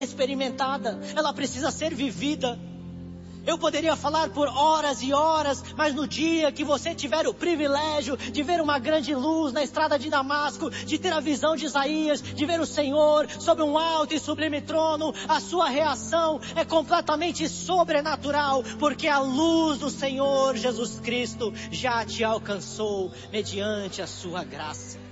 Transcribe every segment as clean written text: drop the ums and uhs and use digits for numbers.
experimentada, ela precisa ser vivida. Eu poderia falar por horas e horas, mas no dia que você tiver o privilégio de ver uma grande luz na estrada de Damasco, de ter a visão de Isaías, de ver o Senhor sobre um alto e sublime trono, a sua reação é completamente sobrenatural, porque a luz do Senhor Jesus Cristo já te alcançou mediante a sua graça.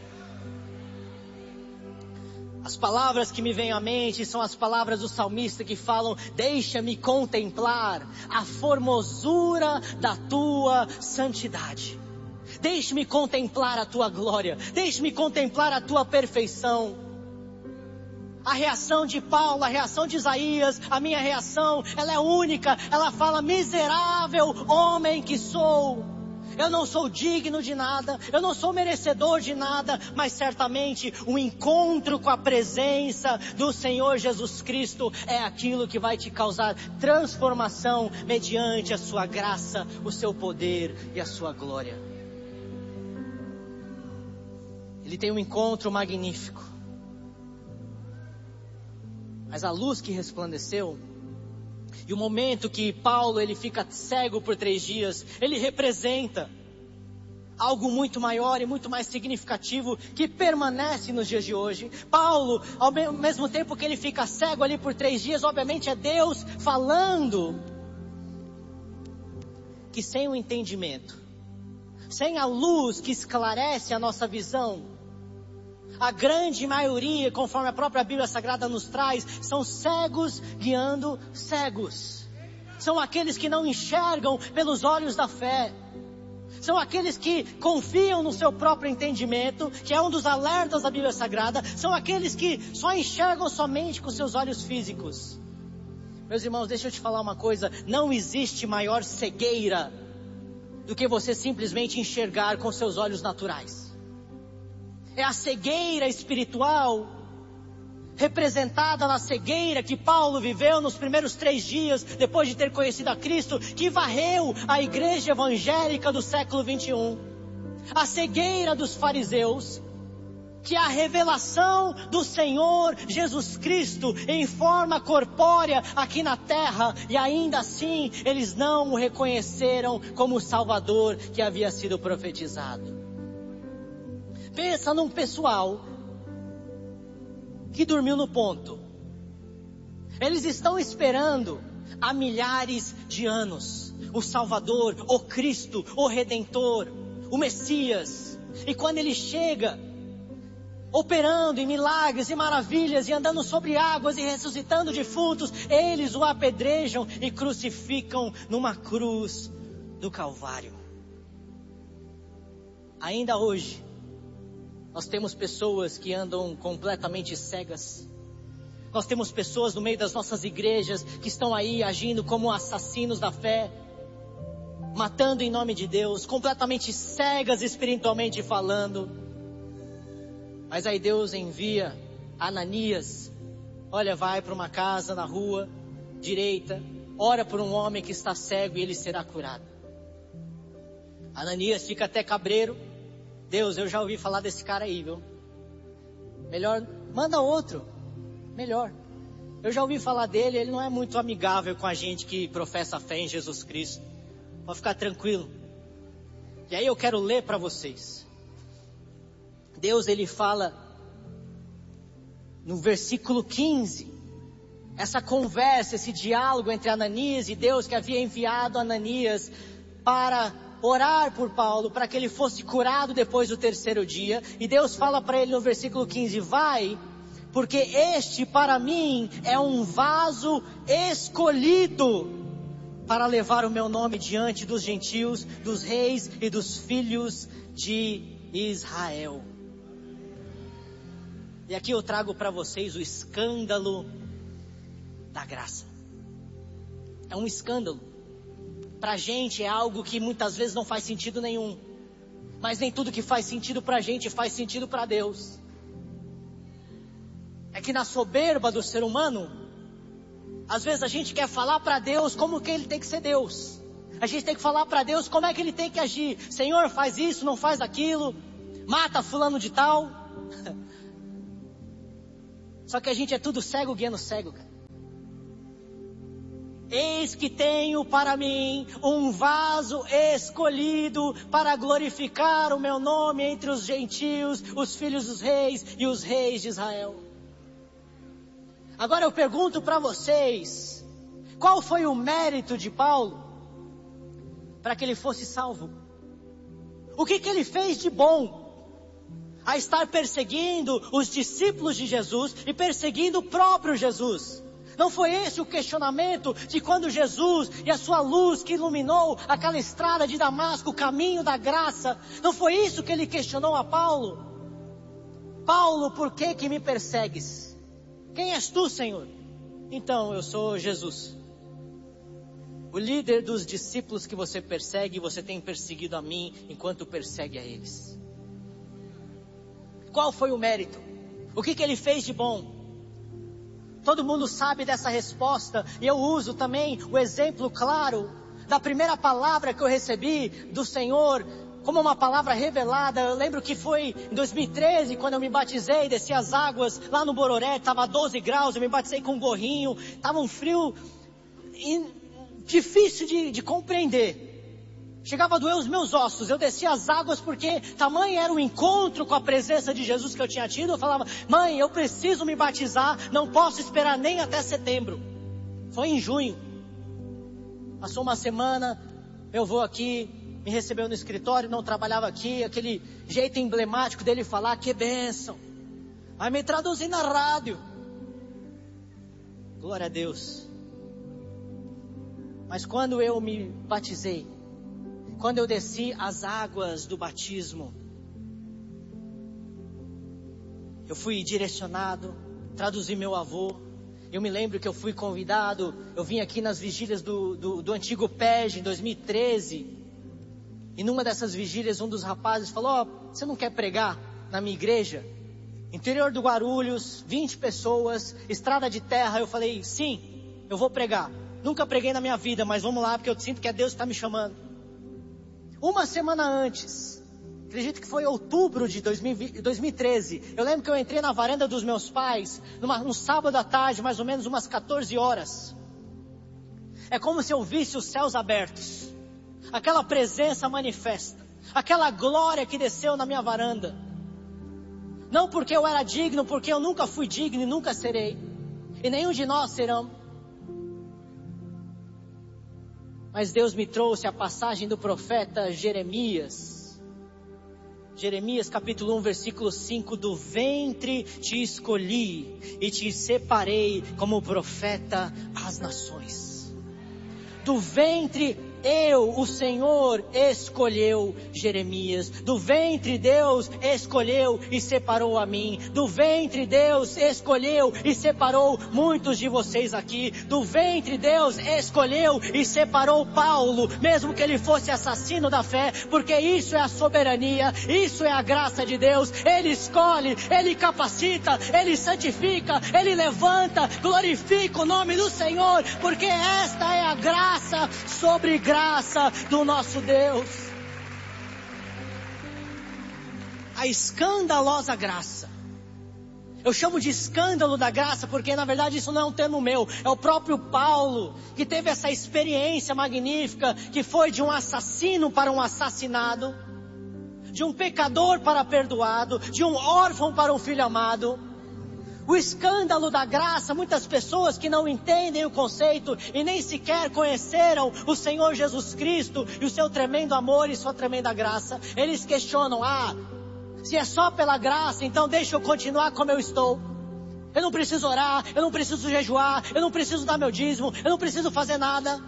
As palavras que me vêm à mente são as palavras do salmista que falam: deixa-me contemplar a formosura da tua santidade. Deixe-me contemplar a tua glória. Deixe-me contemplar a tua perfeição. A reação de Paulo, a reação de Isaías, a minha reação, ela é única. Ela fala: miserável homem que sou. Eu não sou digno de nada, eu não sou merecedor de nada, mas certamente o encontro com a presença do Senhor Jesus Cristo é aquilo que vai te causar transformação mediante a sua graça, o seu poder e a sua glória. Ele tem um encontro magnífico, mas a luz que resplandeceu, e o momento que Paulo ele fica cego por 3 dias, ele representa algo muito maior e muito mais significativo que permanece nos dias de hoje. Paulo, ao mesmo tempo que ele fica cego ali por 3 dias, obviamente é Deus falando que sem o entendimento, sem a luz que esclarece a nossa visão, a grande maioria, conforme a própria Bíblia Sagrada nos traz, são cegos guiando cegos. São aqueles que não enxergam pelos olhos da fé. São aqueles que confiam no seu próprio entendimento, que é um dos alertas da Bíblia Sagrada. São aqueles que só enxergam somente com seus olhos físicos. Meus irmãos, deixa eu te falar uma coisa. Não existe maior cegueira do que você simplesmente enxergar com seus olhos naturais. É a cegueira espiritual, representada na cegueira que Paulo viveu nos primeiros 3 dias, depois de ter conhecido a Cristo, que varreu a igreja evangélica do século 21. A cegueira dos fariseus, que é a revelação do Senhor Jesus Cristo em forma corpórea aqui na terra, e ainda assim eles não o reconheceram como o Salvador que havia sido profetizado. Pensa num pessoal que dormiu no ponto. Eles estão esperando há milhares de anos o Salvador, o Cristo, o Redentor, o Messias. E quando ele chega, operando em milagres e maravilhas, e andando sobre águas e ressuscitando defuntos, eles o apedrejam e crucificam numa cruz do Calvário. Ainda hoje, nós temos pessoas que andam completamente cegas. Nós temos pessoas no meio das nossas igrejas que estão aí agindo como assassinos da fé, matando em nome de Deus, completamente cegas espiritualmente falando. Mas aí Deus envia Ananias. Olha, vai para uma casa na rua direita, ora por um homem que está cego e ele será curado. Ananias fica até cabreiro. Deus, eu já ouvi falar desse cara aí, viu? Melhor, manda outro. Melhor. Eu já ouvi falar dele, ele não é muito amigável com a gente que professa a fé em Jesus Cristo. Pode ficar tranquilo. E aí eu quero ler para vocês. Deus, ele fala no versículo 15. Essa conversa, esse diálogo entre Ananias e Deus, que havia enviado Ananias para orar por Paulo, para que ele fosse curado depois do 3º dia. E Deus fala para ele no versículo 15, vai, porque este para mim é um vaso escolhido para levar o meu nome diante dos gentios, dos reis e dos filhos de Israel. E aqui eu trago para vocês o escândalo da graça. É um escândalo. Pra gente é algo que muitas vezes não faz sentido nenhum. Mas nem tudo que faz sentido pra gente faz sentido pra Deus. É que na soberba do ser humano, às vezes a gente quer falar pra Deus como que ele tem que ser Deus. A gente tem que falar pra Deus como é que ele tem que agir. Senhor, faz isso, não faz aquilo. Mata fulano de tal. Só que a gente é tudo cego guiando cego, cara. Eis que tenho para mim um vaso escolhido para glorificar o meu nome entre os gentios, os filhos dos reis e os reis de Israel. Agora eu pergunto para vocês, qual foi o mérito de Paulo para que ele fosse salvo? O que ele fez de bom a estar perseguindo os discípulos de Jesus e perseguindo o próprio Jesus? Não foi esse o questionamento de quando Jesus e a sua luz que iluminou aquela estrada de Damasco, o caminho da graça, não foi isso que ele questionou a Paulo? Paulo, por que me persegues? Quem és tu, Senhor? Então, eu sou Jesus, o líder dos discípulos que você persegue, e você tem perseguido a mim enquanto persegue a eles. Qual foi o mérito? O que ele fez de bom? Todo mundo sabe dessa resposta, e eu uso também o exemplo claro da primeira palavra que eu recebi do Senhor, como uma palavra revelada. Eu lembro que foi em 2013, quando eu me batizei, desci as águas lá no Bororé, estava 12 graus, eu me batizei com um gorrinho, estava um frio difícil de compreender. Chegava a doer os meus ossos. Eu descia as águas porque tamanho era o encontro com a presença de Jesus que eu tinha tido. Eu falava: mãe, eu preciso me batizar, não posso esperar nem até setembro. Foi em junho. Passou uma semana, meu avô aqui me recebeu no escritório, não trabalhava aqui, aquele jeito emblemático dele falar: que bênção. Aí me traduzir na rádio. Glória a Deus. Mas quando eu me batizei, quando eu desci as águas do batismo, eu fui direcionado, traduzi meu avô. Eu me lembro que eu fui convidado, eu vim aqui nas vigílias do antigo PEG em 2013. E numa dessas vigílias, um dos rapazes falou: você não quer pregar na minha igreja? Interior do Guarulhos, 20 pessoas, estrada de terra. Eu falei: sim, eu vou pregar. Nunca preguei na minha vida, mas vamos lá, porque eu sinto que é Deus que está me chamando. Uma semana antes, acredito que foi outubro de 2013, eu lembro que eu entrei na varanda dos meus pais, num sábado à tarde, mais ou menos umas 14 horas. É como se eu visse os céus abertos, aquela presença manifesta, aquela glória que desceu na minha varanda. Não porque eu era digno, porque eu nunca fui digno e nunca serei, e nenhum de nós serão. Mas Deus me trouxe a passagem do profeta Jeremias. Jeremias capítulo 1, versículo 5. Do ventre te escolhi e te separei como profeta às nações. Do ventre o Senhor escolheu Jeremias. Do ventre Deus escolheu e separou a mim. Do ventre Deus escolheu e separou muitos de vocês aqui. Do ventre Deus escolheu e separou Paulo, mesmo que ele fosse assassino da fé, porque isso é a soberania, isso é a graça de Deus. Ele escolhe, Ele capacita, Ele santifica, Ele levanta, glorifica o nome do Senhor, porque esta é a graça sobre graça do nosso Deus. A escandalosa graça. Eu chamo de escândalo da graça porque na verdade isso não é um termo meu. É o próprio Paulo que teve essa experiência magnífica, que foi de um assassino para um assassinado, de um pecador para perdoado, de um órfão para um filho amado. O escândalo da graça, muitas pessoas que não entendem o conceito e nem sequer conheceram o Senhor Jesus Cristo e o seu tremendo amor e sua tremenda graça, eles questionam: se é só pela graça, então deixa eu continuar como eu estou. Eu não preciso orar, eu não preciso jejuar, eu não preciso dar meu dízimo, eu não preciso fazer nada.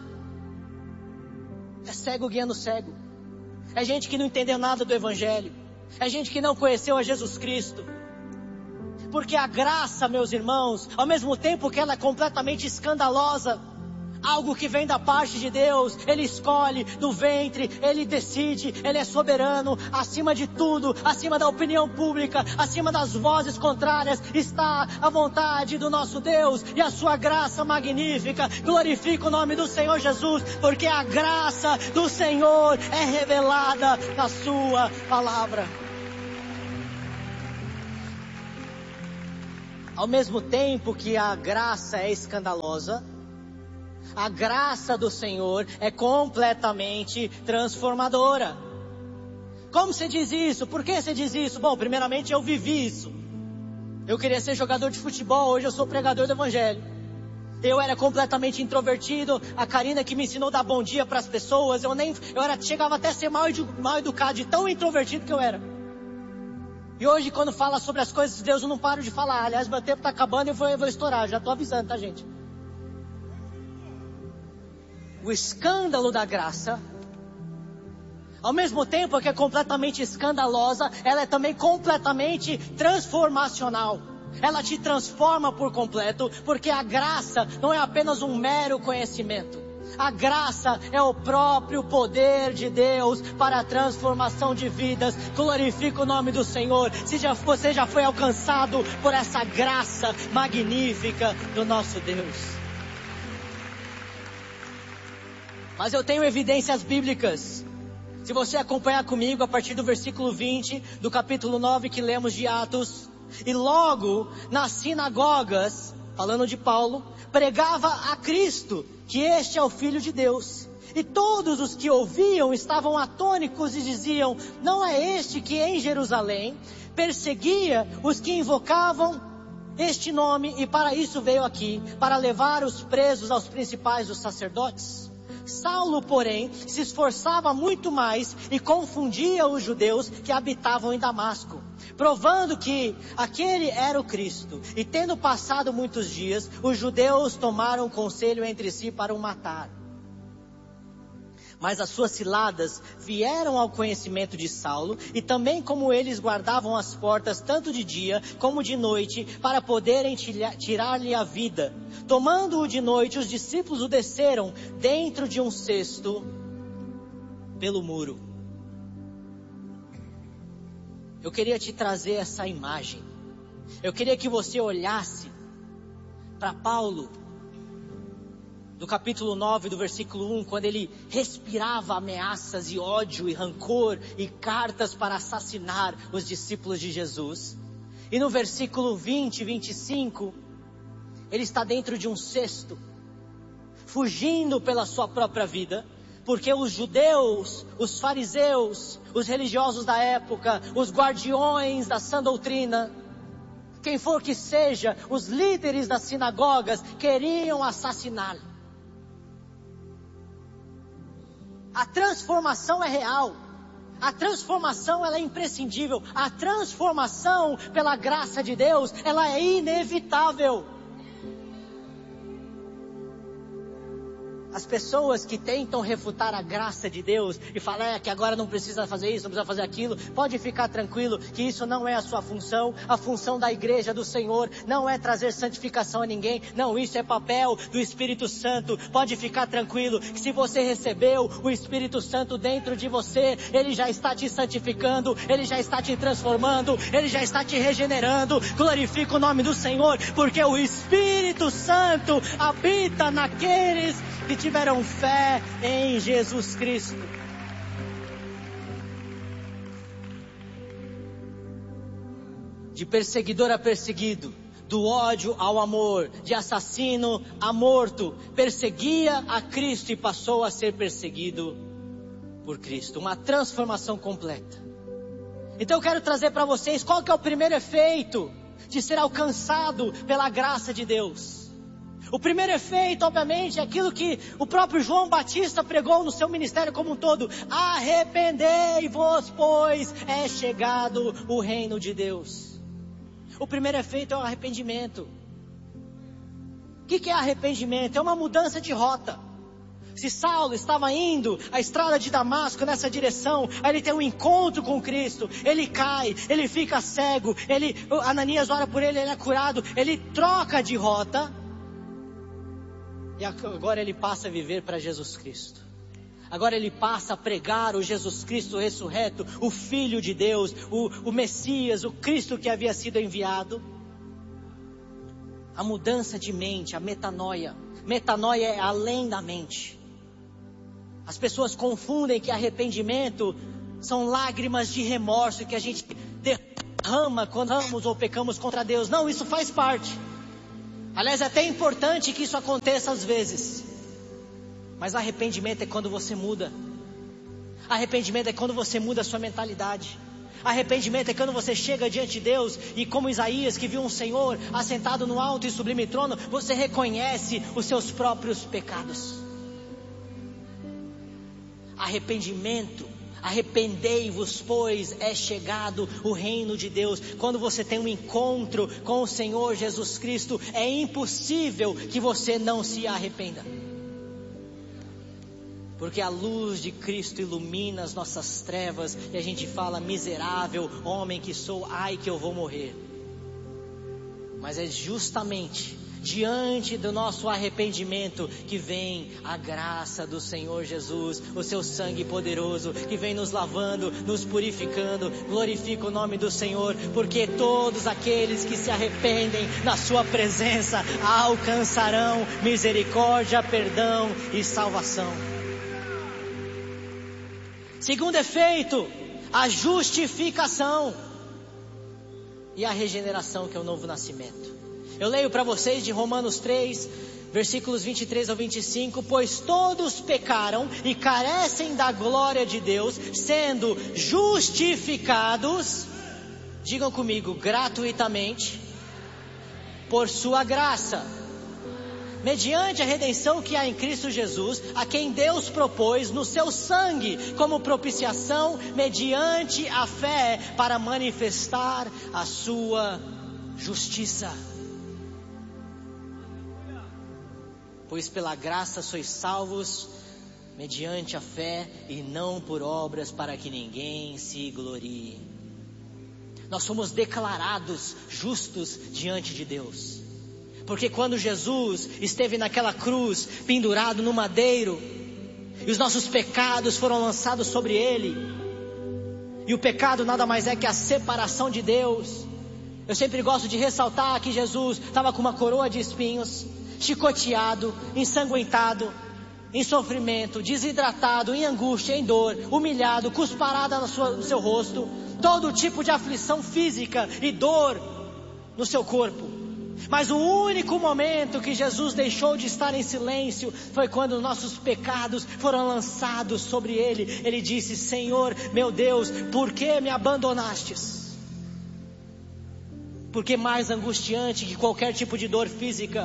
É cego guiando cego. É gente que não entendeu nada do Evangelho. É gente que não conheceu a Jesus Cristo. Porque a graça, meus irmãos, ao mesmo tempo que ela é completamente escandalosa, algo que vem da parte de Deus, Ele escolhe do ventre, Ele decide, Ele é soberano, acima de tudo, acima da opinião pública, acima das vozes contrárias, está a vontade do nosso Deus e a sua graça magnífica. Glorifica o nome do Senhor Jesus, porque a graça do Senhor é revelada na sua palavra. Ao mesmo tempo que a graça é escandalosa, A graça do Senhor é completamente transformadora. Como você diz isso? Por que você diz isso? Bom, primeiramente eu vivi isso. Eu queria ser jogador de futebol, hoje eu sou pregador do Evangelho. Eu era completamente introvertido, a Karina que me ensinou a dar bom dia para as pessoas, chegava até a ser mal educado, de tão introvertido que eu era. E hoje quando fala sobre as coisas de Deus eu não paro de falar. Aliás, meu tempo está acabando e eu vou estourar, já estou avisando, tá, gente? O escândalo da graça, ao mesmo tempo que é completamente escandalosa, ela é também completamente transformacional. Ela te transforma por completo, porque a graça não é apenas um mero conhecimento. A graça é o próprio poder de Deus para a transformação de vidas. Glorifica o nome do Senhor. Se você já foi alcançado por essa graça magnífica do nosso Deus. Mas eu tenho evidências bíblicas. Se você acompanhar comigo a partir do versículo 20 do capítulo 9 que lemos de Atos. E logo nas sinagogas, falando de Paulo, pregava a Cristo, que este é o Filho de Deus. E todos os que ouviam estavam atônicos e diziam: não é este que em Jerusalém perseguia os que invocavam este nome e para isso veio aqui, para levar os presos aos principais dos sacerdotes? Saulo, porém, se esforçava muito mais e confundia os judeus que habitavam em Damasco, provando que aquele era o Cristo. E tendo passado muitos dias, os judeus tomaram conselho entre si para o matar. Mas as suas ciladas vieram ao conhecimento de Saulo, e também como eles guardavam as portas tanto de dia como de noite, para poderem tirar-lhe a vida. Tomando-o de noite, os discípulos o desceram dentro de um cesto pelo muro. Eu queria te trazer essa imagem. Eu queria que você olhasse para Paulo, do capítulo 9, do versículo 1, quando ele respirava ameaças e ódio e rancor e cartas para assassinar os discípulos de Jesus. E no versículo 20, 25, ele está dentro de um cesto, fugindo pela sua própria vida, porque os judeus, os fariseus, os religiosos da época, os guardiões da sã doutrina, quem for que seja, os líderes das sinagogas, queriam assassiná-lo. A transformação é real. A transformação ela é imprescindível. A transformação pela graça de Deus, ela é inevitável. As pessoas que tentam refutar a graça de Deus e falar que agora não precisa fazer isso, não precisa fazer aquilo, pode ficar tranquilo que isso não é a sua função. A função da igreja do Senhor não é trazer santificação a ninguém. Não, isso é papel do Espírito Santo. Pode ficar tranquilo que se você recebeu o Espírito Santo dentro de você, Ele já está te santificando, Ele já está te transformando, Ele já está te regenerando. Glorifica o nome do Senhor, porque o Espírito Santo habita naqueles que tiveram fé em Jesus Cristo. De perseguidor a perseguido, do ódio ao amor, de assassino a morto, perseguia a Cristo e passou a ser perseguido por Cristo. Uma transformação completa. Então eu quero trazer para vocês qual que é o primeiro efeito de ser alcançado pela graça de Deus. O primeiro efeito, obviamente, é aquilo que o próprio João Batista pregou no seu ministério como um todo. Arrependei-vos, pois é chegado o reino de Deus. O primeiro efeito é o arrependimento. O que é arrependimento? É uma mudança de rota. Se Saulo estava indo a estrada de Damasco nessa direção, aí ele tem um encontro com Cristo, ele cai, ele fica cego, Ananias ora por ele, ele é curado, ele troca de rota. E agora ele passa a viver para Jesus Cristo. Agora ele passa a pregar o Jesus Cristo ressurreto, o Filho de Deus, o Messias, o Cristo que havia sido enviado. A mudança de mente, a metanoia. Metanoia é além da mente. As pessoas confundem que arrependimento são lágrimas de remorso que a gente derrama quando amamos ou pecamos contra Deus. Não, isso faz parte. Aliás, é até importante que isso aconteça às vezes. Mas arrependimento é quando você muda. Arrependimento é quando você muda a sua mentalidade. Arrependimento é quando você chega diante de Deus e, como Isaías, que viu um Senhor assentado no alto e sublime trono, você reconhece os seus próprios pecados. Arrependimento, arrependei-vos, pois é chegado o reino de Deus. Quando você tem um encontro com o Senhor Jesus Cristo, é impossível que você não se arrependa. Porque a luz de Cristo ilumina as nossas trevas e a gente fala: miserável homem que sou, ai que eu vou morrer. Mas é justamente diante do nosso arrependimento que vem a graça do Senhor Jesus, o seu sangue poderoso que vem nos lavando, nos purificando. Glorifica o nome do Senhor, porque todos aqueles que se arrependem na sua presença alcançarão misericórdia, perdão e salvação. Segundo efeito, a justificação e a regeneração, que é o novo nascimento. Eu leio para vocês de Romanos 3, versículos 23 ao 25. Pois todos pecaram e carecem da glória de Deus, sendo justificados, digam comigo, gratuitamente, por sua graça, mediante a redenção que há em Cristo Jesus, a quem Deus propôs no seu sangue como propiciação, mediante a fé, para manifestar a sua justiça. Pois pela graça sois salvos, mediante a fé, e não por obras, para que ninguém se glorie. Nós somos declarados justos diante de Deus. Porque quando Jesus esteve naquela cruz, pendurado no madeiro, e os nossos pecados foram lançados sobre Ele, e o pecado nada mais é que a separação de Deus. Eu sempre gosto de ressaltar que Jesus estava com uma coroa de espinhos, chicoteado, ensanguentado, em sofrimento, desidratado, em angústia, em dor, humilhado, cusparada no seu rosto, todo tipo de aflição física e dor no seu corpo. Mas o único momento que Jesus deixou de estar em silêncio foi quando nossos pecados foram lançados sobre Ele. Ele disse: Senhor, meu Deus, por que me abandonastes? Porque mais angustiante que qualquer tipo de dor física,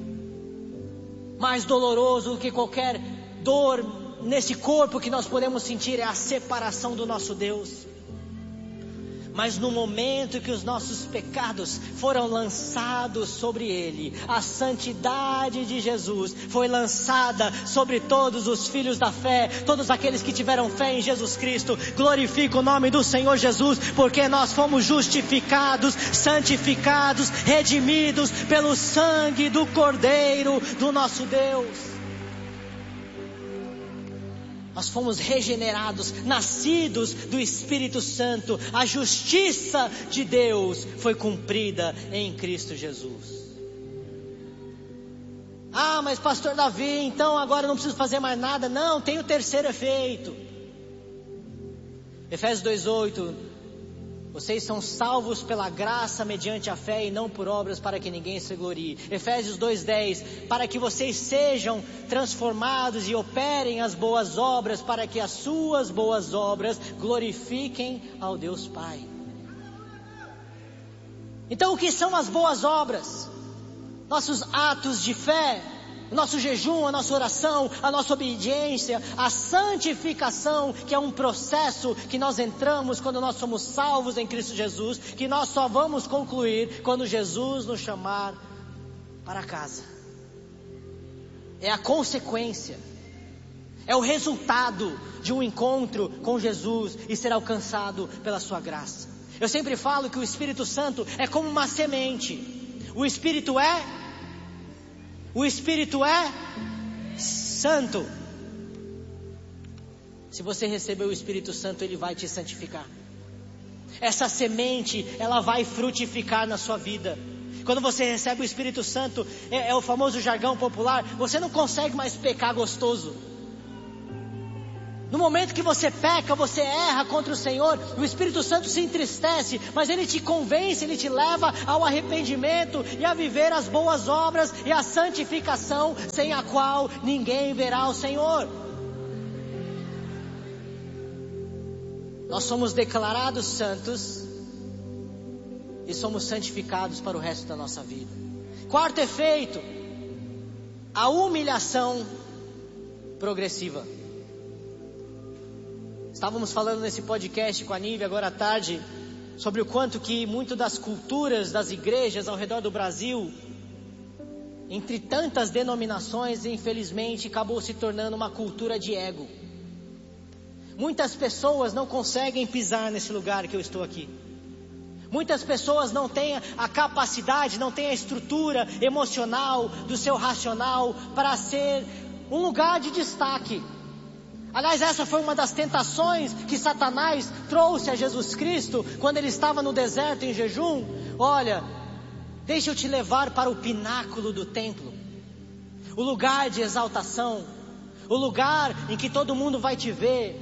mais doloroso do que qualquer dor nesse corpo que nós podemos sentir, é a separação do nosso Deus. Mas no momento que os nossos pecados foram lançados sobre Ele, a santidade de Jesus foi lançada sobre todos os filhos da fé, todos aqueles que tiveram fé em Jesus Cristo. Glorifica o nome do Senhor Jesus, porque nós fomos justificados, santificados, redimidos pelo sangue do Cordeiro do nosso Deus. Nós fomos regenerados, nascidos do Espírito Santo. A justiça de Deus foi cumprida em Cristo Jesus. Ah, mas pastor Davi, então agora eu não preciso fazer mais nada. Não, tem o terceiro efeito. Efésios 2:8. Vocês são salvos pela graça mediante a fé e não por obras, para que ninguém se glorie. Efésios 2:10. Para que vocês sejam transformados e operem as boas obras, para que as suas boas obras glorifiquem ao Deus Pai. Então o que são as boas obras? Nossos atos de fé, o nosso jejum, a nossa oração, a nossa obediência, a santificação, que é um processo que nós entramos quando nós somos salvos em Cristo Jesus, que nós só vamos concluir quando Jesus nos chamar para casa. É a consequência, é o resultado de um encontro com Jesus e ser alcançado pela sua graça. Eu sempre falo que o Espírito Santo é como uma semente. O Espírito é santo. Se você receber o Espírito Santo, Ele vai te santificar. Essa semente, ela vai frutificar na sua vida. Quando você recebe o Espírito Santo, é o famoso jargão popular, você não consegue mais pecar gostoso. No momento que você peca, você erra contra o Senhor, o Espírito Santo se entristece, mas Ele te convence, Ele te leva ao arrependimento e a viver as boas obras e a santificação, sem a qual ninguém verá o Senhor. Nós somos declarados santos e somos santificados para o resto da nossa vida. Quarto efeito, a humilhação progressiva. Estávamos falando nesse podcast com a Nívia agora à tarde sobre o quanto que muito das culturas das igrejas ao redor do Brasil, entre tantas denominações, infelizmente acabou se tornando uma cultura de ego. Muitas pessoas não conseguem pisar nesse lugar que eu estou aqui. Muitas pessoas não têm a capacidade, não têm a estrutura emocional do seu racional para ser um lugar de destaque. Aliás, essa foi uma das tentações que Satanás trouxe a Jesus Cristo quando ele estava no deserto em jejum. Olha, deixa eu te levar para o pináculo do templo, o lugar de exaltação, o lugar em que todo mundo vai te ver.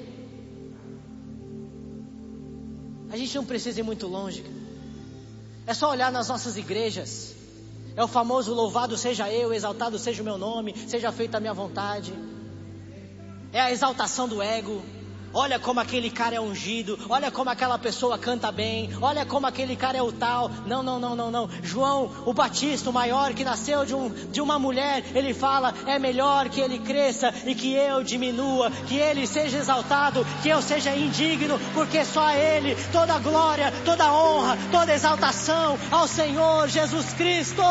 A gente não precisa ir muito longe. É só olhar nas nossas igrejas. É o famoso louvado seja eu, exaltado seja o meu nome, seja feita a minha vontade. É a exaltação do ego. Olha como aquele cara é ungido. Olha como aquela pessoa canta bem. Olha como aquele cara é o tal. Não. João, o Batista, o maior que nasceu de uma mulher, ele fala, é melhor que ele cresça e que eu diminua, que ele seja exaltado, que eu seja indigno, porque só a ele toda a glória, toda a honra, toda a exaltação ao Senhor Jesus Cristo.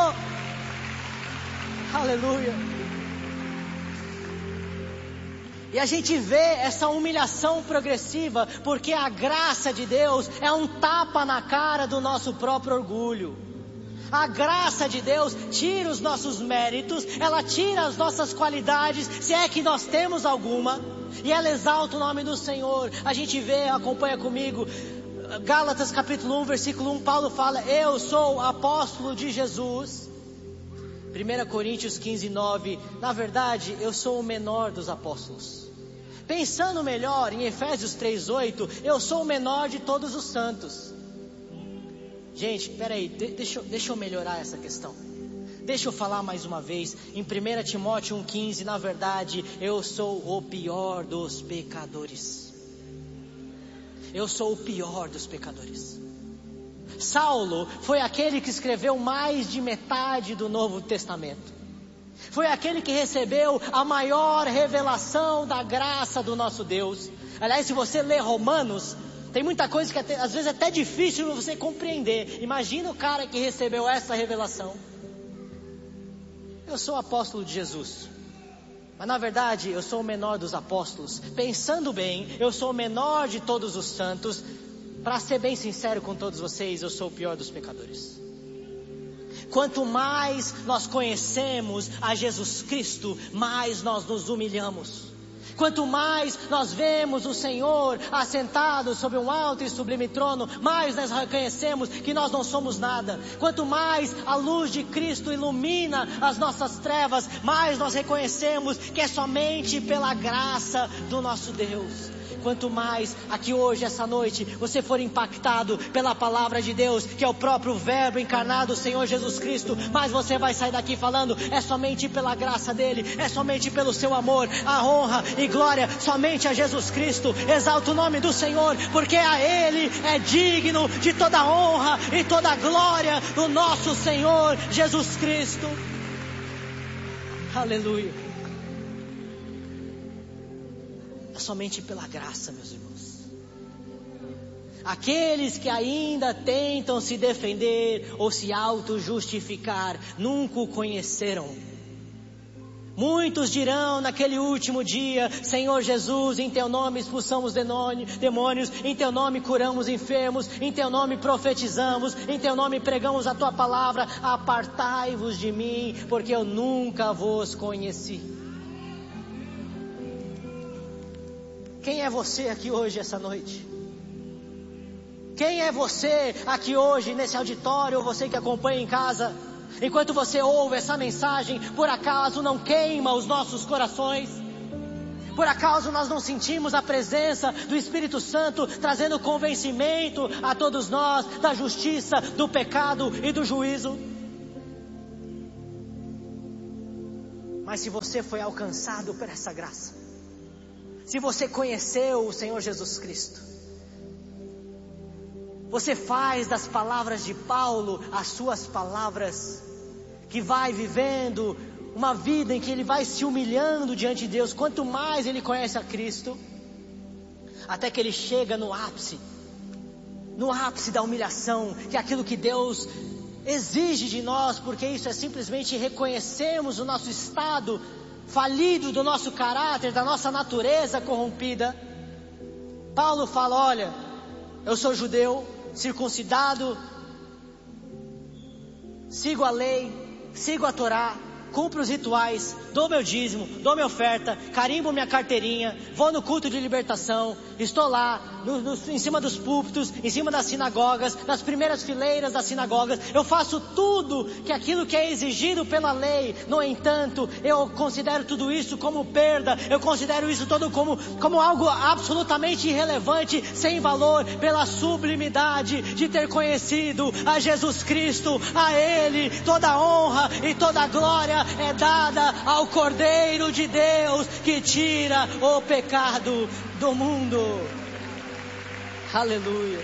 Aleluia. E a gente vê essa humilhação progressiva, porque a graça de Deus é um tapa na cara do nosso próprio orgulho. A graça de Deus tira os nossos méritos, ela tira as nossas qualidades, se é que nós temos alguma, e ela exalta o nome do Senhor. A gente vê, acompanha comigo, Gálatas capítulo 1, versículo 1, Paulo fala, eu sou apóstolo de Jesus. 1 Coríntios 15, 9, na verdade eu sou o menor dos apóstolos. Pensando melhor, em Efésios 3, 8, eu sou o menor de todos os santos. Gente, peraí, deixa eu melhorar essa questão. Deixa eu falar mais uma vez, em 1 Timóteo 1, 15, na verdade eu sou o pior dos pecadores. Eu sou o pior dos pecadores. Saulo foi aquele que escreveu mais de metade do Novo Testamento. Foi aquele que recebeu a maior revelação da graça do nosso Deus. Aliás, se você ler Romanos, tem muita coisa que às vezes é até difícil você compreender. Imagina o cara que recebeu essa revelação. Eu sou apóstolo de Jesus, mas na verdade eu sou o menor dos apóstolos. Pensando bem, eu sou o menor de todos os santos. Para ser bem sincero com todos vocês, eu sou o pior dos pecadores. Quanto mais nós conhecemos a Jesus Cristo, mais nós nos humilhamos. Quanto mais nós vemos o Senhor assentado sobre um alto e sublime trono, mais nós reconhecemos que nós não somos nada. Quanto mais a luz de Cristo ilumina as nossas trevas, mais nós reconhecemos que é somente pela graça do nosso Deus. Quanto mais aqui hoje, essa noite, você for impactado pela palavra de Deus, que é o próprio verbo encarnado, o Senhor Jesus Cristo, mais você vai sair daqui falando, é somente pela graça dele, é somente pelo seu amor, a honra e glória somente a Jesus Cristo. Exalta o nome do Senhor, porque a ele é digno de toda honra e toda glória do nosso Senhor Jesus Cristo. Aleluia. Somente pela graça, meus irmãos. Aqueles que ainda tentam se defender ou se auto-justificar, nunca o conheceram. Muitos dirão naquele último dia, Senhor Jesus, em teu nome expulsamos demônios, em teu nome curamos enfermos, em teu nome profetizamos, em teu nome pregamos a tua palavra, apartai-vos de mim, porque eu nunca vos conheci. Quem é você aqui hoje, essa noite? Quem é você aqui hoje, nesse auditório, ou você que acompanha em casa? Enquanto você ouve essa mensagem, por acaso não queima os nossos corações? Por acaso nós não sentimos a presença do Espírito Santo trazendo convencimento a todos nós da justiça, do pecado e do juízo? Mas se você foi alcançado por essa graça, se você conheceu o Senhor Jesus Cristo, você faz das palavras de Paulo as suas palavras, que vai vivendo uma vida em que ele vai se humilhando diante de Deus, quanto mais ele conhece a Cristo, até que ele chega no ápice da humilhação, que é aquilo que Deus exige de nós, porque isso é simplesmente reconhecermos o nosso estado falido, do nosso caráter, da nossa natureza corrompida. Paulo fala: olha, eu sou judeu, circuncidado, sigo a lei, sigo a Torá, cumpro os rituais, dou meu dízimo, dou minha oferta, carimbo minha carteirinha, vou no culto de libertação, estou lá, em cima dos púlpitos, em cima das sinagogas, nas primeiras fileiras das sinagogas, eu faço tudo aquilo que é exigido pela lei. No entanto, eu considero tudo isso como perda, eu considero isso todo como algo absolutamente irrelevante, sem valor, pela sublimidade de ter conhecido a Jesus Cristo. A Ele toda a honra e toda a glória é dada ao Cordeiro de Deus, que tira o pecado do mundo. Aleluia.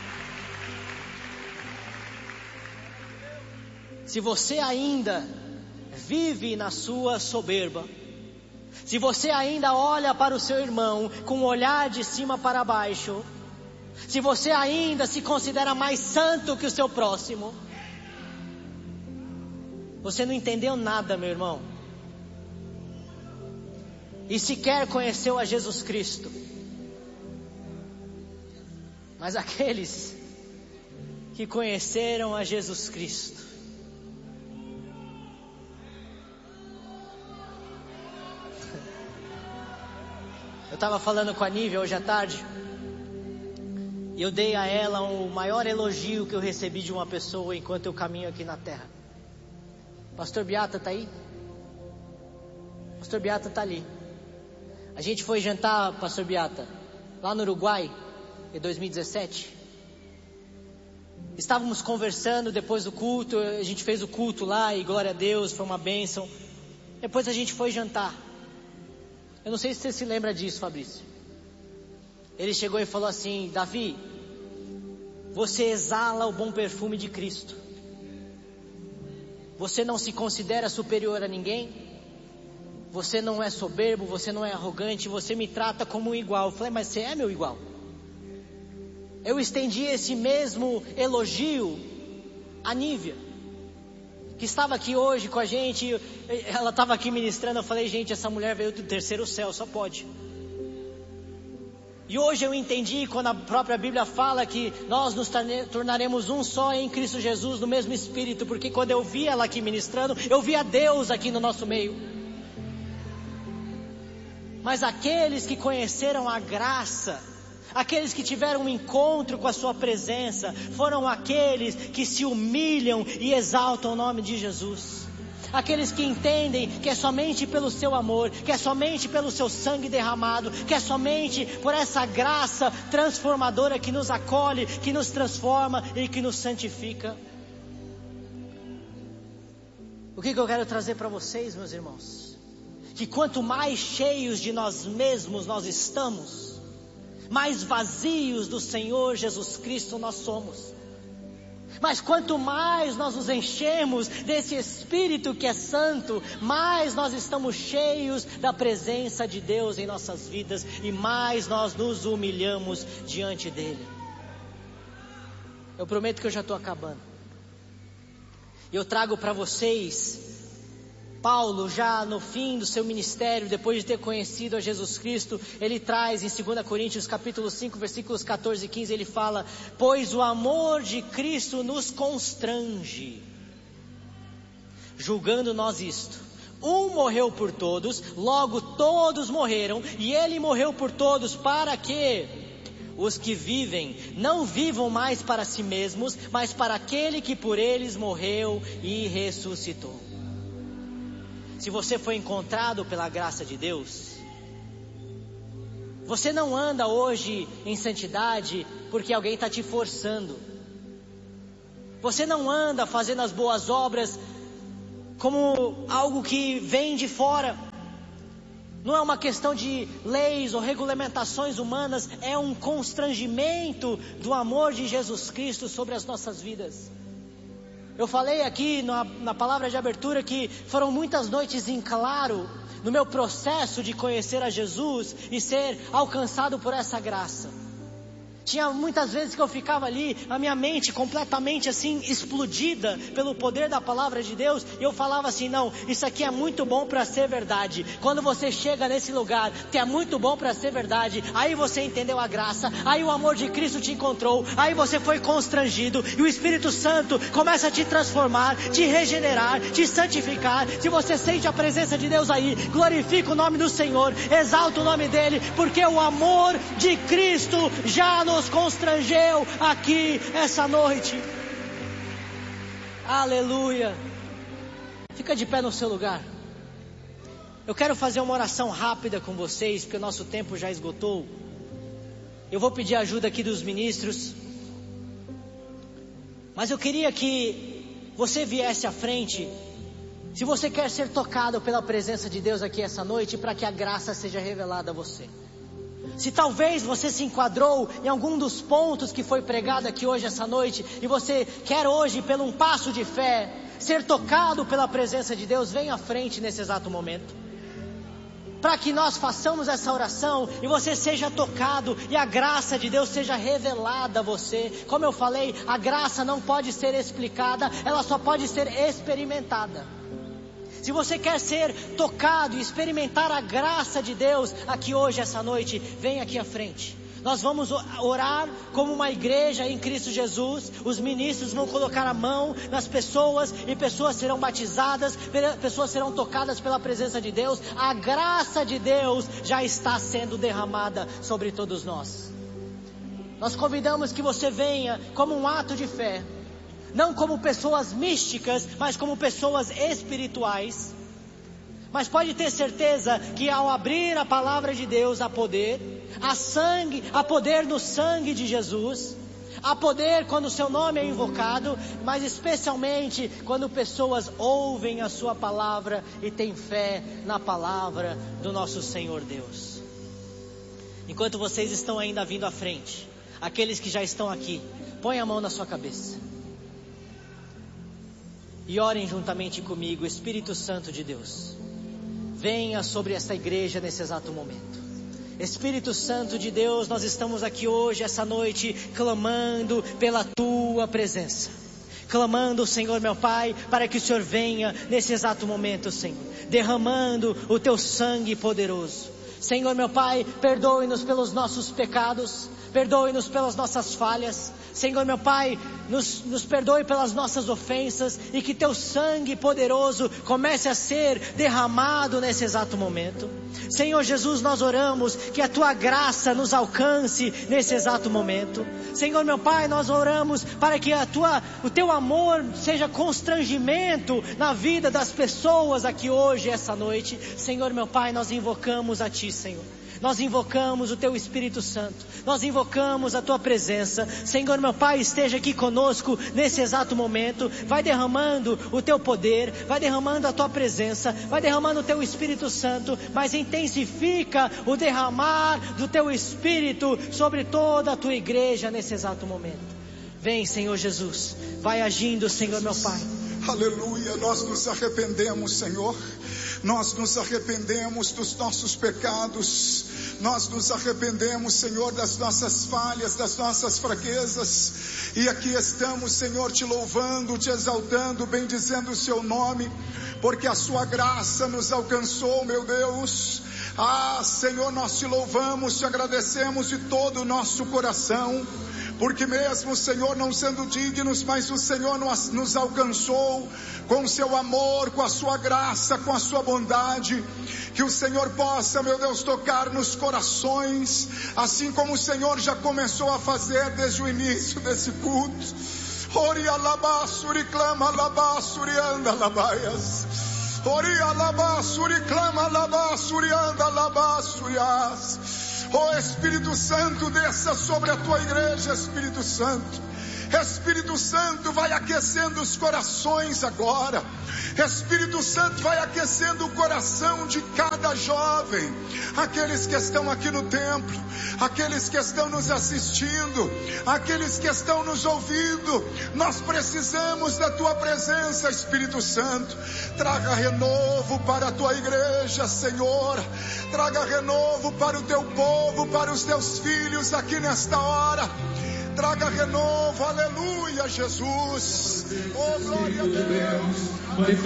Se você ainda vive na sua soberba, se você ainda olha para o seu irmão com um olhar de cima para baixo, se você ainda se considera mais santo que o seu próximo, você não entendeu nada, meu irmão, e sequer conheceu a Jesus Cristo. Mas aqueles que conheceram a Jesus Cristo, eu estava falando com a Nívia hoje à tarde, e eu dei a ela o maior elogio que eu recebi de uma pessoa enquanto eu caminho aqui na terra. Pastor Beata está aí? Pastor Beata está ali. A gente foi jantar, Pastor Beata, lá no Uruguai, em 2017. Estávamos conversando depois do culto, a gente fez o culto lá e glória a Deus, foi uma bênção. Depois a gente foi jantar. Eu não sei se você se lembra disso, Fabrício. Ele chegou e falou assim: Davi, você exala o bom perfume de Cristo. Você não se considera superior a ninguém. Você não é soberbo, você não é arrogante, você me trata como um igual. Eu falei: mas você é meu igual. Eu estendi esse mesmo elogio à Nívia, que estava aqui hoje com a gente. Ela estava aqui ministrando. Eu falei: gente, essa mulher veio do terceiro céu, só pode. E hoje eu entendi quando a própria Bíblia fala que nós nos tornaremos um só em Cristo Jesus, no mesmo Espírito. Porque quando eu vi ela aqui ministrando, eu vi a Deus aqui no nosso meio. Mas aqueles que conheceram a graça, aqueles que tiveram um encontro com a sua presença, foram aqueles que se humilham e exaltam o nome de Jesus. Aqueles que entendem que é somente pelo seu amor, que é somente pelo seu sangue derramado, que é somente por essa graça transformadora que nos acolhe, que nos transforma e que nos santifica. O que eu quero trazer para vocês, meus irmãos? Que quanto mais cheios de nós mesmos nós estamos, mais vazios do Senhor Jesus Cristo nós somos. Mas quanto mais nós nos enchemos desse Espírito que é santo, mais nós estamos cheios da presença de Deus em nossas vidas, e mais nós nos humilhamos diante dEle. Eu prometo que eu já estou acabando. E eu trago para vocês Paulo, já no fim do seu ministério, depois de ter conhecido a Jesus Cristo, ele traz em 2 Coríntios capítulo 5, versículos 14 e 15, ele fala: pois o amor de Cristo nos constrange, julgando nós isto: um morreu por todos, logo todos morreram, e ele morreu por todos, para que os que vivem não vivam mais para si mesmos, mas para aquele que por eles morreu e ressuscitou. Se você foi encontrado pela graça de Deus, Você não anda hoje em santidade porque alguém está te forçando. Você não anda fazendo as boas obras como algo que vem de fora. Não é uma questão de leis ou regulamentações humanas, é um constrangimento do amor de Jesus Cristo sobre as nossas vidas. Eu falei aqui na palavra de abertura que foram muitas noites em claro no meu processo de conhecer a Jesus e ser alcançado por essa graça. Tinha muitas vezes que eu ficava ali, a minha mente completamente assim, explodida pelo poder da palavra de Deus, e eu falava assim, não, isso aqui é muito bom para ser verdade. Quando você chega nesse lugar, que é muito bom para ser verdade, aí você entendeu a graça, aí o amor de Cristo te encontrou, aí você foi constrangido, e o Espírito Santo começa a te transformar, te regenerar, te santificar. Se você sente a presença de Deus aí, glorifica o nome do Senhor, exalta o nome dEle, porque o amor de Cristo já nos constrangeu aqui essa noite. Aleluia. Fica de pé no seu lugar. Eu quero fazer uma oração rápida com vocês, porque o nosso tempo já esgotou. Eu vou pedir ajuda aqui dos ministros, mas eu queria que você viesse à frente, se você quer ser tocado pela presença de Deus aqui essa noite, para que a graça seja revelada a você. Se talvez você se enquadrou em algum dos pontos que foi pregado aqui hoje essa noite, e você quer hoje, pelo um passo de fé, ser tocado pela presença de Deus, vem à frente nesse exato momento, para que nós façamos essa oração e você seja tocado e a graça de Deus seja revelada a você. Como eu falei, a graça não pode ser explicada, ela só pode ser experimentada. Se você quer ser tocado e experimentar a graça de Deus aqui hoje, essa noite, vem aqui à frente. Nós vamos orar como uma igreja em Cristo Jesus. Os ministros vão colocar a mão nas pessoas e pessoas serão batizadas, pessoas serão tocadas pela presença de Deus. A graça de Deus já está sendo derramada sobre todos nós. Nós convidamos que você venha como um ato de fé. Não como pessoas místicas, mas como pessoas espirituais. Mas pode ter certeza que ao abrir a palavra de Deus há poder, há poder no sangue de Jesus, há poder quando o seu nome é invocado, mas especialmente quando pessoas ouvem a sua palavra e têm fé na palavra do nosso Senhor Deus. Enquanto vocês estão ainda vindo à frente, aqueles que já estão aqui, põe a mão na sua cabeça. E orem juntamente comigo. Espírito Santo de Deus, venha sobre esta igreja nesse exato momento. Espírito Santo de Deus, nós estamos aqui hoje, essa noite, clamando pela Tua presença. Clamando, Senhor meu Pai, para que o Senhor venha nesse exato momento, Senhor, derramando o Teu sangue poderoso. Senhor meu Pai, perdoe-nos pelos nossos pecados, perdoe-nos pelas nossas falhas. Senhor meu Pai, nos perdoe pelas nossas ofensas, e que Teu sangue poderoso comece a ser derramado nesse exato momento. Senhor Jesus, nós oramos que a Tua graça nos alcance nesse exato momento. Senhor meu Pai, nós oramos para que o Teu amor seja constrangimento na vida das pessoas aqui hoje, essa noite. Senhor meu Pai, nós invocamos a Ti, Senhor. Nós invocamos o Teu Espírito Santo, nós invocamos a Tua presença. Senhor meu Pai, esteja aqui conosco nesse exato momento. Vai derramando o Teu poder, vai derramando a Tua presença, vai derramando o Teu Espírito Santo, mas intensifica o derramar do Teu Espírito sobre toda a Tua igreja nesse exato momento. Vem, Senhor Jesus, vai agindo, Senhor meu Pai. Aleluia, nós nos arrependemos, Senhor. Nós nos arrependemos dos nossos pecados. Nós nos arrependemos, Senhor, das nossas falhas, das nossas fraquezas. E aqui estamos, Senhor, Te louvando, Te exaltando, bendizendo o Seu nome, porque a Sua graça nos alcançou, meu Deus. Ah, Senhor, nós Te louvamos, Te agradecemos de todo o nosso coração, porque mesmo, Senhor, não sendo dignos, mas o Senhor nos alcançou com o Seu amor, com a Sua graça, com a Sua bondade. Que o Senhor possa, meu Deus, tocar nos corações, assim como o Senhor já começou a fazer desde o início desse culto. Ori alabasuri clama alabasuri anda alabaias. Ori alabasuri clama alabasuri anda alabasurias. Oh Espírito Santo, desça sobre a tua igreja, Espírito Santo. Espírito Santo, vai aquecendo os corações agora. Espírito Santo, vai aquecendo o coração de cada jovem. Aqueles que estão aqui no templo, aqueles que estão nos assistindo, aqueles que estão nos ouvindo. Nós precisamos da tua presença, Espírito Santo. Traga renovo para a tua igreja, Senhor. Traga renovo para o teu povo, para os teus filhos aqui nesta hora. Traga renovo, aleluia, Jesus. Oh, glória a Deus.